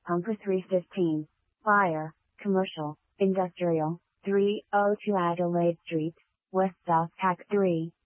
Pumper 315. Fire, Commercial, Industrial, 302 Adelaide Street, West South Pack 3.